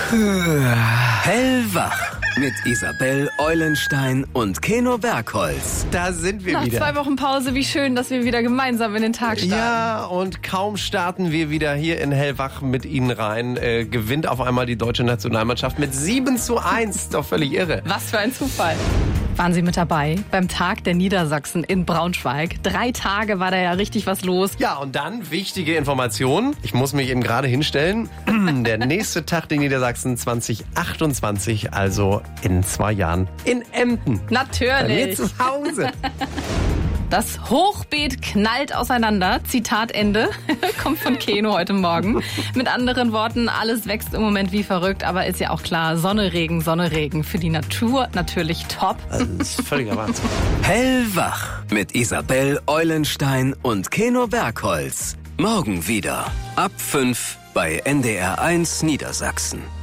Hellwach mit Isabel Eulenstein und Keno Bergholz. Da sind wir Nach wieder. 2 Wochen Pause, wie schön, dass wir wieder gemeinsam in den Tag starten. Ja, und kaum starten wir wieder hier in Hellwach mit Ihnen rein, gewinnt auf einmal die deutsche Nationalmannschaft mit 7:1. Doch völlig irre. Was für ein Zufall. Waren Sie mit dabei beim Tag der Niedersachsen in Braunschweig? 3 Tage war da ja richtig was los. Ja, und dann wichtige Information. Ich muss mich eben gerade hinstellen. Der nächste Tag der Niedersachsen 2028, also in 2 Jahren in Emden. Bei mir Natürlich. zu Hause. Das Hochbeet knallt auseinander. Zitat Ende. Kommt von Keno heute Morgen. Mit anderen Worten, alles wächst im Moment wie verrückt, aber ist ja auch klar, Sonne, Regen. Für die Natur natürlich top. Also, das ist völliger Wahnsinn. Hellwach mit Isabel Eulenstein und Keno Bergholz. Morgen wieder ab 5 bei NDR1 Niedersachsen.